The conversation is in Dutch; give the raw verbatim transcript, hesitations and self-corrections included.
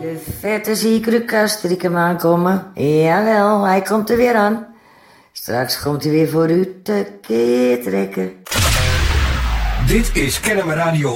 de verte zie ik Lucas stiekem aankomen. Jawel, hij komt er weer aan. Straks komt hij weer voor u te keer trekken. Dit is Kennemer Radio